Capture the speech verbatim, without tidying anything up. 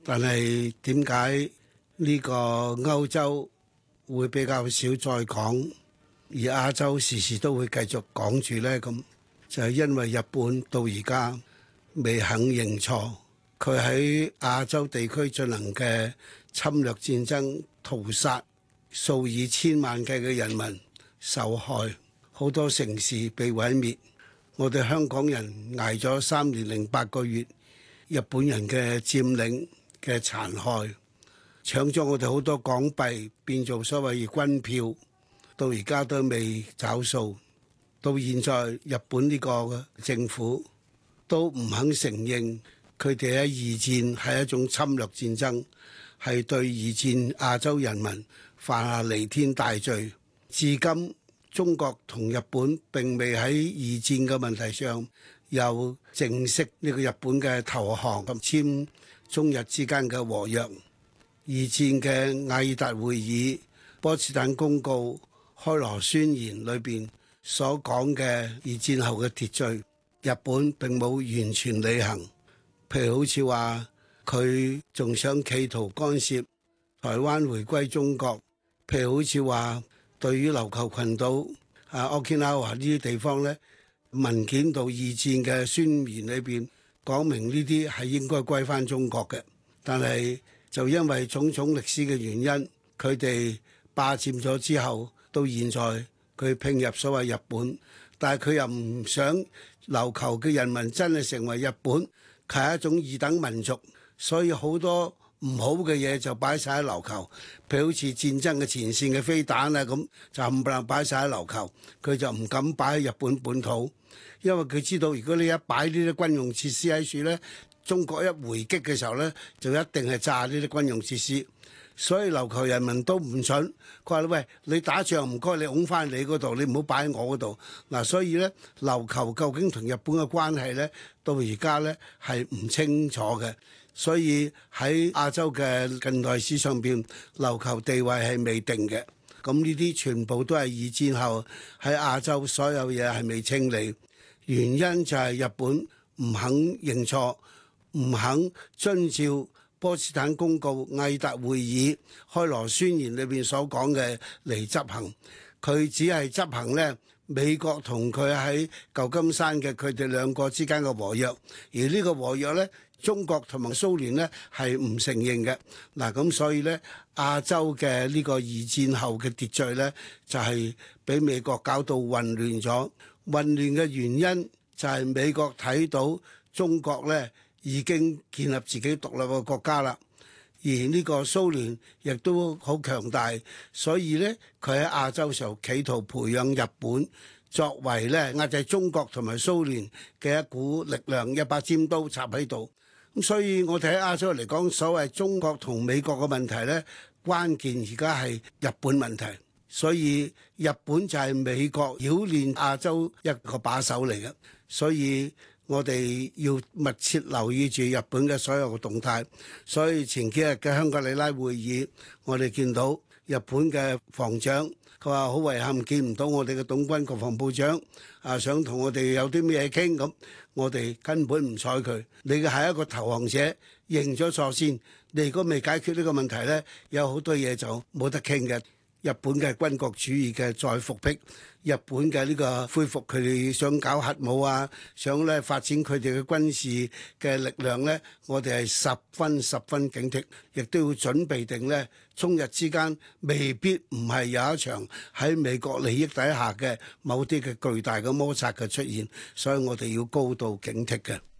但係點解呢個歐洲會比較少再講，而亞洲時時都會繼續講住呢？咁就係因為日本到而家未肯認錯，佢喺亞洲地區進行嘅侵略戰爭，屠殺數以千萬計嘅人民受害，好多城市被毀滅。我哋香港人捱咗三年零八個月日本人嘅佔領嘅殘害，搶咗我哋好多港幣變做所謂軍票，到而家都未找數。到現在日本呢個政府都唔肯承認佢哋喺二戰係一種侵略戰爭，係對二戰亞洲人民犯下彌天大罪。至今中國同日本並未喺二戰嘅問題上有正式呢個日本嘅投降及簽中日之間嘅和約。二戰嘅雅爾達會議、波茨坦公告、開羅宣言裏邊所講嘅二戰後嘅秩序，日本並冇完全履行。譬如好似話佢仲想企圖干涉台灣回歸中國，譬如好似話對於琉球群島啊、Okinawa 呢啲地方呢，文件到二戰嘅宣言裏邊講明呢啲係應該歸翻中國嘅，但係就因為種種歷史嘅原因，佢哋霸佔咗之後，到現在佢併入所謂日本，但係佢又唔想琉球嘅人民真係成為日本，佢係一種二等民族，所以好多唔好嘅嘢就擺晒喺琉球，譬如好似戰爭嘅前線嘅飛彈啊咁，就冚唪唥擺晒喺琉球，佢就唔敢擺喺日本本土，因為佢知道如果你一擺呢啲軍用設施喺處呢，中國一回擊嘅時候呢，就一定係炸呢啲軍用設施，所以琉球人民都唔准。佢話：喂，你打仗唔該，你拱翻你嗰度，你唔好擺喺我嗰度。嗱，所以呢，琉球究竟同日本嘅關係呢，到而家呢係唔清楚嘅。所以喺亞洲嘅近代史上邊，琉球地位係未定嘅。咁呢啲全部都係二戰後喺亞洲所有嘢係未清理，原因就係日本唔肯認錯，唔肯遵照波茨坦公告、雅爾達會議、開羅宣言裏邊所講嘅嚟執行，佢只係執行呢美國同佢喺舊金山嘅佢哋兩個之間嘅和約，而呢個和約呢，中國同埋蘇聯呢係唔承認嘅。嗱，咁所以呢，亞洲嘅呢個二戰後嘅秩序呢，就係俾美國搞到混亂咗。混亂嘅原因就係美國睇到中國呢已經建立自己獨立嘅國家啦，而呢個蘇聯亦都好強大，所以呢，佢喺亞洲時候企圖培養日本作為呢壓制中國同埋蘇聯嘅一股力量，一把尖刀插喺度。咁所以我哋喺亞洲嚟講，所謂中國同美國嘅問題呢，關鍵而家係日本問題，所以日本就係美國擾亂亞洲一個把手嚟嘅，所以我哋要密切留意住日本嘅所有嘅動態。所以前幾日嘅香格里拉會議，我哋見到日本嘅防長，佢話好遺憾見唔到我哋嘅董軍國防部長啊，想同我哋有啲咩傾咁，我哋根本唔睬佢。你嘅係一個投降者，認咗錯先。你如果未解決呢個問題呢，有好多嘢就冇得傾嘅。日本嘅軍國主義嘅再復辟，日本嘅呢個恢復佢哋想搞核武啊，想咧發展佢哋嘅軍事嘅力量呢，我哋係十分十分警惕，亦都要準備定呢，中日之間未必唔係有一場喺美國利益底下嘅某啲嘅巨大嘅摩擦嘅出現，所以我哋要高度警惕嘅。